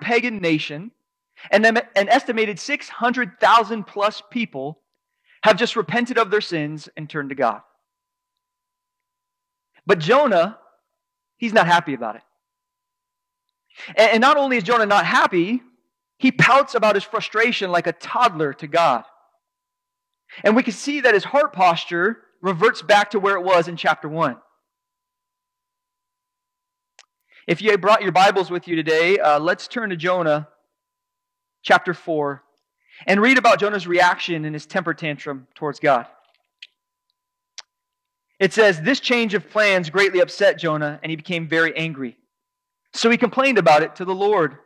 pagan nation, and then an estimated 600,000 plus people have just repented of their sins and turned to God. But Jonah, he's not happy about it. And not only is Jonah not happy, he pouts about his frustration like a toddler to God. And we can see that his heart posture reverts back to where it was in chapter 1. If you brought your Bibles with you today, let's turn to Jonah chapter 4 and read about Jonah's reaction and his temper tantrum towards God. It says, "This change of plans greatly upset Jonah, and he became very angry. So he complained about it to the Lord.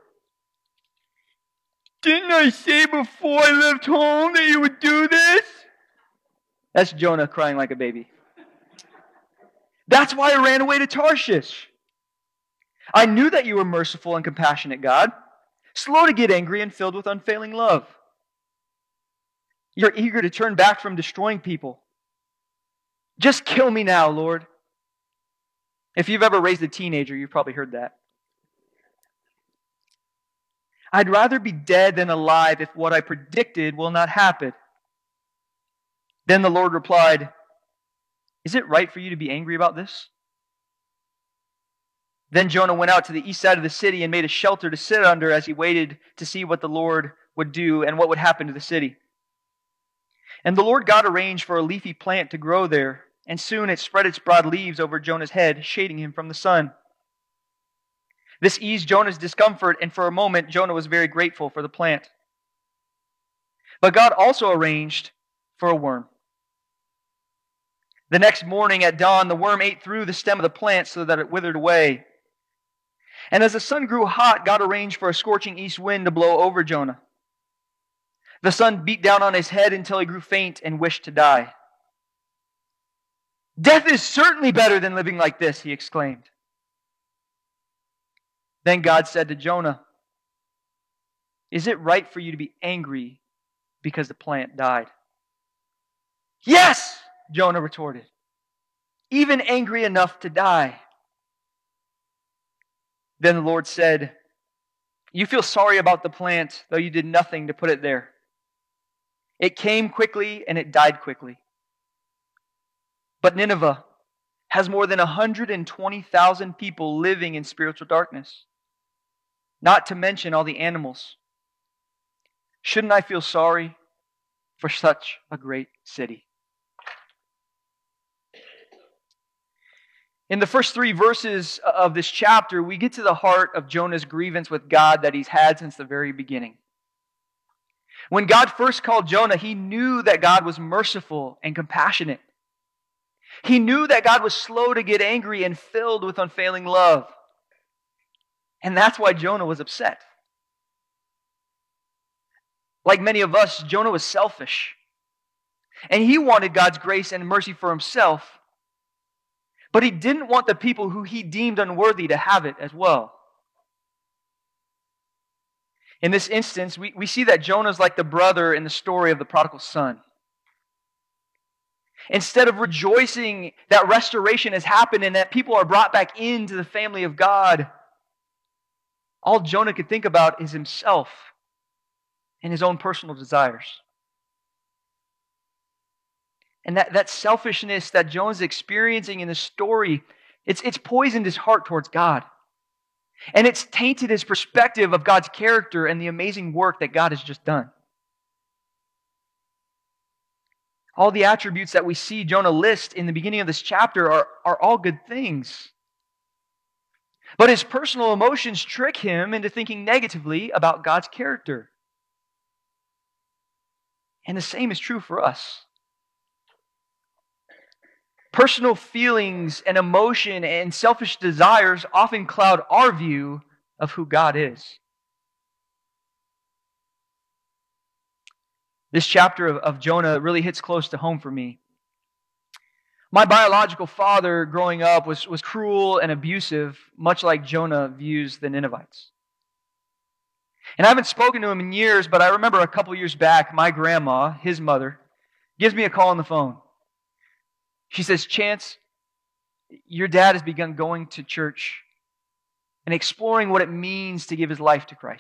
'Didn't I say before I left home that you would do this?'" That's Jonah crying like a baby. "That's why I ran away to Tarshish. I knew that you were merciful and compassionate, God, slow to get angry and filled with unfailing love. You're eager to turn back from destroying people. Just kill me now, Lord." If you've ever raised a teenager, you've probably heard that. "I'd rather be dead than alive if what I predicted will not happen." Then the Lord replied, "Is it right for you to be angry about this?" Then Jonah went out to the east side of the city and made a shelter to sit under as he waited to see what the Lord would do and what would happen to the city. And the Lord God arranged for a leafy plant to grow there, and soon it spread its broad leaves over Jonah's head, shading him from the sun. This eased Jonah's discomfort, and for a moment Jonah was very grateful for the plant. But God also arranged for a worm. The next morning at dawn, the worm ate through the stem of the plant so that it withered away. And as the sun grew hot, God arranged for a scorching east wind to blow over Jonah. The sun beat down on his head until he grew faint and wished to die. "Death is certainly better than living like this," he exclaimed. Then God said to Jonah, "Is it right for you to be angry because the plant died?" "Yes," Jonah retorted, "even angry enough to die." Then the Lord said, "You feel sorry about the plant, though you did nothing to put it there. It came quickly and it died quickly. But Nineveh has more than 120,000 people living in spiritual darkness, not to mention all the animals. Shouldn't I feel sorry for such a great city?" In the first 3 verses of this chapter, we get to the heart of Jonah's grievance with God that he's had since the very beginning. When God first called Jonah, he knew that God was merciful and compassionate. He knew that God was slow to get angry and filled with unfailing love. And that's why Jonah was upset. Like many of us, Jonah was selfish. And he wanted God's grace and mercy for himself. But he didn't want the people who he deemed unworthy to have it as well. In this instance, we see that Jonah's like the brother in the story of the prodigal son. Instead of rejoicing that restoration has happened and that people are brought back into the family of God, all Jonah could think about is himself and his own personal desires. And that selfishness that Jonah's experiencing in the story, it's poisoned his heart towards God. And it's tainted his perspective of God's character and the amazing work that God has just done. All the attributes that we see Jonah list in the beginning of this chapter are all good things. But his personal emotions trick him into thinking negatively about God's character. And the same is true for us. Personal feelings and emotion and selfish desires often cloud our view of who God is. This chapter of Jonah really hits close to home for me. My biological father growing up was cruel and abusive, much like Jonah views the Ninevites. And I haven't spoken to him in years, but I remember a couple years back, my grandma, his mother, gives me a call on the phone. She says, "Chance, your dad has begun going to church and exploring what it means to give his life to Christ."